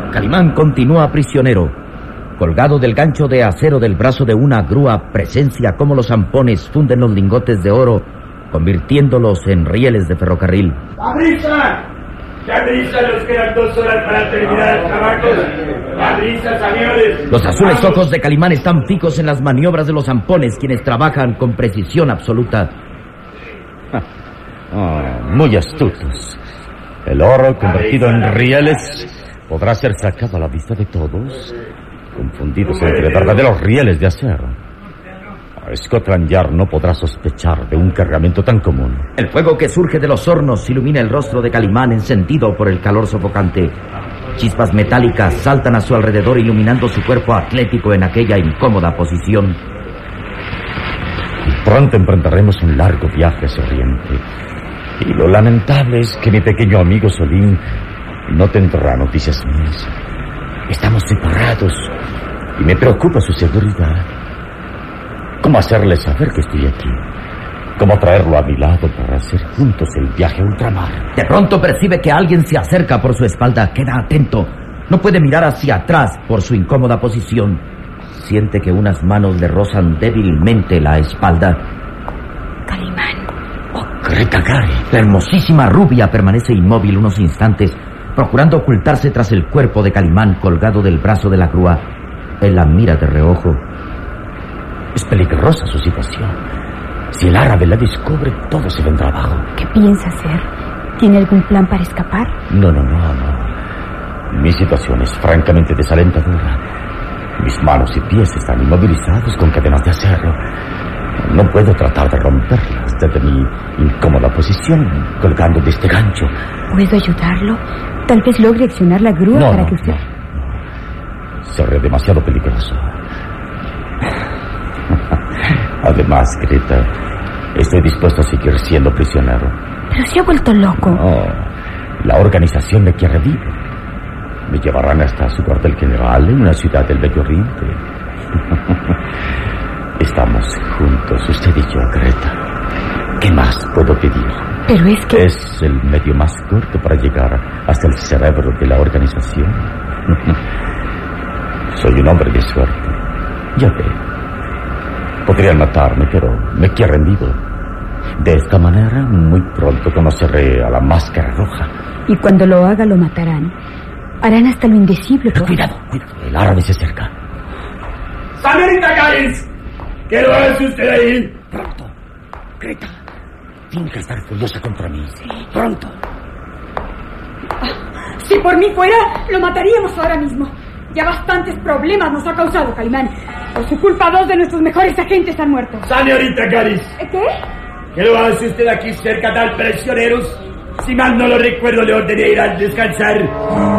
Calimán continúa prisionero. Colgado del gancho de acero del brazo de una grúa, presencia cómo los zampones funden los lingotes de oro, convirtiéndolos en rieles de ferrocarril. ¡La brisa! ¡Ya brisa! Nos quedan 2 horas para terminar el trabajo. ¡La brisa, señores! Los azules ojos de Calimán están fijos en las maniobras de los zampones, quienes trabajan con precisión absoluta. Muy astutos. El oro convertido en rieles podrá ser sacado a la vista de todos, confundidos entre verdaderos rieles de acero. Scotland Yard no podrá sospechar de un cargamento tan común. El fuego que surge de los hornos ilumina el rostro de Calimán, encendido por el calor sofocante. Chispas metálicas saltan a su alrededor, iluminando su cuerpo atlético en aquella incómoda posición. Pronto emprenderemos un largo viaje hacia Oriente. Y lo lamentable es que mi pequeño amigo Solín no tendrá noticias mías. Estamos separados y me preocupa su seguridad. ¿Cómo hacerle saber que estoy aquí? ¿Cómo traerlo a mi lado para hacer juntos el viaje a ultramar? De pronto percibe que alguien se acerca por su espalda. Queda atento. No puede mirar hacia atrás por su incómoda posición. Siente que unas manos le rozan débilmente la espalda. Calimán. Greta Gary. La hermosísima rubia permanece inmóvil unos instantes, procurando ocultarse tras el cuerpo de Calimán colgado del brazo de la grúa. Él la mira de reojo. Es peligrosa su situación. Si el árabe la descubre, todo se vendrá abajo. ¿Qué piensa hacer? ¿Tiene algún plan para escapar? No. Mi situación es francamente desalentadora. Mis manos y pies están inmovilizados con cadenas de acero. No puedo tratar de romperlas desde mi incómoda posición, colgando de este gancho. ¿Puedo ayudarlo? Tal vez logre accionar la grúa para que usted... No. Seré demasiado peligroso. Además, Greta, estoy dispuesto a seguir siendo prisionero. Pero se ha vuelto loco. No, la organización me quiere vivo. Me llevarán hasta su cuartel general en una ciudad del Medio Oriente. Estamos juntos, usted y yo, Greta. ¿Qué más puedo pedir? Pero es que... Es el medio más corto para llegar hasta el cerebro de la organización. Soy un hombre de suerte. Ya ve. Podrían matarme, pero me quieren vivo. De esta manera, muy pronto conoceré a la Máscara Roja. Y cuando lo haga, lo matarán. Harán hasta lo indecible. Cuidado. El árabe se acerca. ¡Señorita Garis! ¿Qué lo hace usted ahí? Pronto. Greta, finge estar furiosa contra mí. Sí. Pronto. Si por mí fuera, lo mataríamos ahora mismo. Ya bastantes problemas nos ha causado Calimán. Por su culpa, 2 de nuestros mejores agentes han muerto. Señorita Garis. ¿Qué? ¿Qué lo hace usted aquí cerca de prisioneros? Si mal no lo recuerdo, le ordené ir a descansar.